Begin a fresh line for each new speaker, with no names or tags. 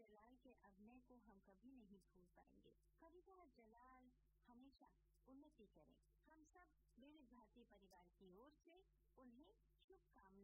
जलाल के अभिनय को हम कभी नहीं भूल पाएंगे। कविता जलाल हमेशा उन्नति करें। हम सब विविध भारती परिवार की ओर से उन्हें शुभकामनाएं